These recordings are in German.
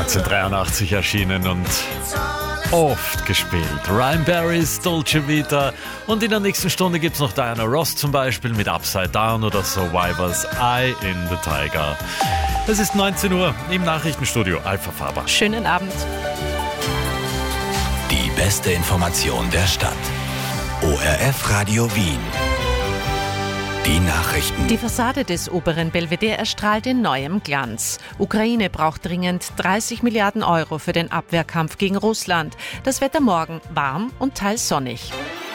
1983 erschienen und oft gespielt. Ryan Barrys Dolce Vita. Und in der nächsten Stunde gibt's noch Diana Ross zum Beispiel mit Upside Down oder Survivor's Eye in the Tiger. Es ist 19 Uhr im Nachrichtenstudio Alpha Faber. Schönen Abend. Die beste Information der Stadt. ORF Radio Wien. Die Nachrichten. Die Fassade des oberen Belvedere erstrahlt in neuem Glanz. Ukraine braucht dringend 30 Milliarden Euro für den Abwehrkampf gegen Russland. Das Wetter morgen warm und teils sonnig.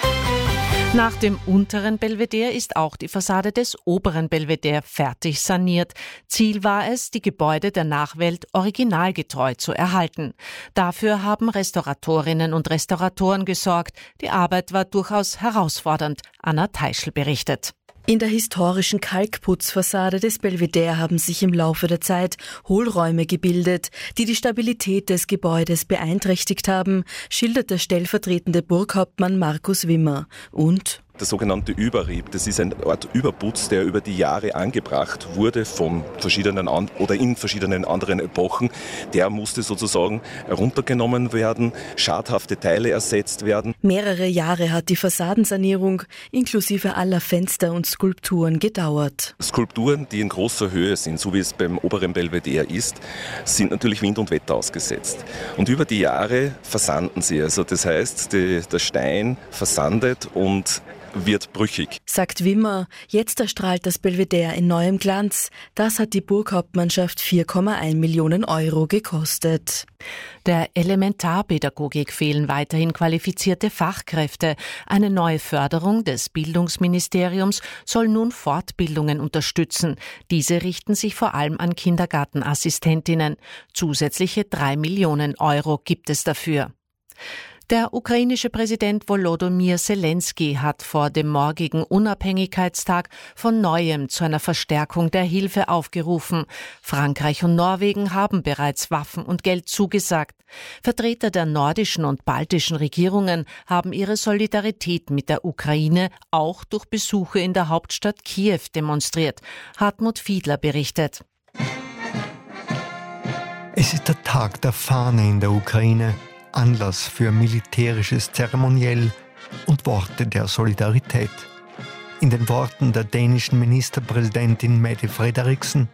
Nach dem unteren Belvedere ist auch die Fassade des oberen Belvedere fertig saniert. Ziel war es, die Gebäude der Nachwelt originalgetreu zu erhalten. Dafür haben Restauratorinnen und Restauratoren gesorgt. Die Arbeit war durchaus herausfordernd. Anna Teischl berichtet. In der historischen Kalkputzfassade des Belvedere haben sich im Laufe der Zeit Hohlräume gebildet, die die Stabilität des Gebäudes beeinträchtigt haben, schildert der stellvertretende Burghauptmann Markus Wimmer. Und der sogenannte Überrieb, das ist eine Art Überputz, der über die Jahre angebracht wurde von verschiedenen oder in verschiedenen anderen Epochen. Der musste sozusagen runtergenommen werden, schadhafte Teile ersetzt werden. Mehrere Jahre hat die Fassadensanierung inklusive aller Fenster und Skulpturen gedauert. Skulpturen, die in großer Höhe sind, so wie es beim oberen Belvedere ist, sind natürlich Wind und Wetter ausgesetzt. Und über die Jahre versanden sie. Also das heißt, der Stein versandet und wird brüchig. Sagt Wimmer, jetzt erstrahlt das Belvedere in neuem Glanz. Das hat die Burghauptmannschaft 4,1 Millionen Euro gekostet. Der Elementarpädagogik fehlen weiterhin qualifizierte Fachkräfte. Eine neue Förderung des Bildungsministeriums soll nun Fortbildungen unterstützen. Diese richten sich vor allem an Kindergartenassistentinnen. Zusätzliche 3 Millionen Euro gibt es dafür. Der ukrainische Präsident Volodymyr Zelensky hat vor dem morgigen Unabhängigkeitstag von Neuem zu einer Verstärkung der Hilfe aufgerufen. Frankreich und Norwegen haben bereits Waffen und Geld zugesagt. Vertreter der nordischen und baltischen Regierungen haben ihre Solidarität mit der Ukraine auch durch Besuche in der Hauptstadt Kiew demonstriert. Hartmut Fiedler berichtet. Es ist der Tag der Fahne in der Ukraine. Anlass für militärisches Zeremoniell und Worte der Solidarität. In den Worten der dänischen Ministerpräsidentin Mette Frederiksen: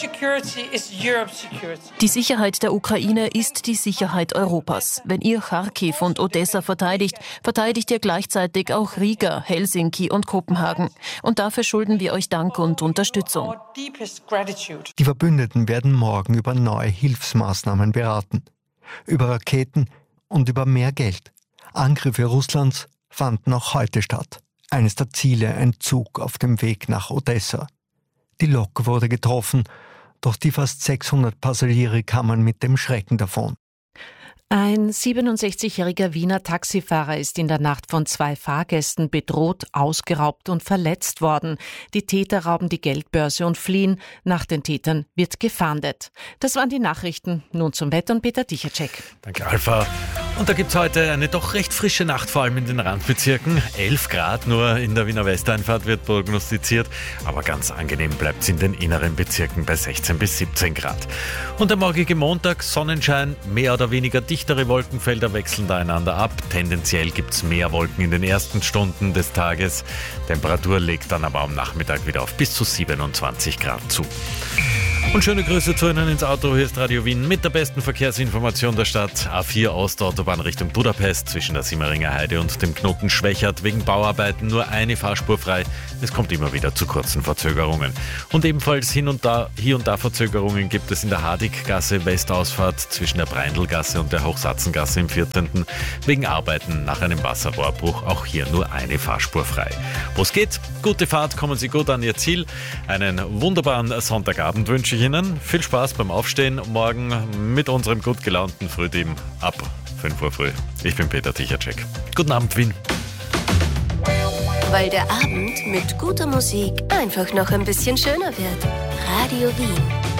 Die Sicherheit der Ukraine ist die Sicherheit Europas. Wenn ihr Kharkiv und Odessa verteidigt, verteidigt ihr gleichzeitig auch Riga, Helsinki und Kopenhagen. Und dafür schulden wir euch Dank und Unterstützung. Die Verbündeten werden morgen über neue Hilfsmaßnahmen beraten. Über Raketen und über mehr Geld. Angriffe Russlands fanden auch heute statt. Eines der Ziele ein Zug auf dem Weg nach Odessa. Die Lok wurde getroffen, doch die fast 600 Passagiere kamen mit dem Schrecken davon. Ein 67-jähriger Wiener Taxifahrer ist in der Nacht von 2 Fahrgästen bedroht, ausgeraubt und verletzt worden. Die Täter rauben die Geldbörse und fliehen. Nach den Tätern wird gefahndet. Das waren die Nachrichten. Nun zum Wetter und Peter Tichacek. Danke, Alpha. Und da gibt es heute eine doch recht frische Nacht, vor allem in den Randbezirken. 11 Grad nur in der Wiener Westeinfahrt wird prognostiziert. Aber ganz angenehm bleibt es in den inneren Bezirken bei 16 bis 17 Grad. Und der morgige Montag, Sonnenschein, mehr oder weniger dichtere Wolkenfelder wechseln da einander ab. Tendenziell gibt es mehr Wolken in den ersten Stunden des Tages. Temperatur legt dann aber am Nachmittag wieder auf bis zu 27 Grad zu. Und schöne Grüße zu Ihnen ins Auto. Hier ist Radio Wien mit der besten Verkehrsinformation der Stadt. A4 Ostautobahn Richtung Budapest zwischen der Simmeringer Heide und dem Knoten Schwächert. Wegen Bauarbeiten nur eine Fahrspur frei. Es kommt immer wieder zu kurzen Verzögerungen. Und ebenfalls hier und da Verzögerungen gibt es in der Hadiggasse Westausfahrt zwischen der Breindelgasse und der Hochsatzengasse im 4. Wegen Arbeiten nach einem Wasserrohrbruch auch hier nur eine Fahrspur frei. Wo es geht, gute Fahrt, kommen Sie gut an Ihr Ziel. Einen wunderbaren Sonntagabend wünsche ich Ihnen. Viel Spaß beim Aufstehen morgen mit unserem gut gelaunten Frühteam ab 5 Uhr früh. Ich bin Peter Tichacek. Guten Abend, Wien. Weil der Abend mit guter Musik einfach noch ein bisschen schöner wird. Radio Wien.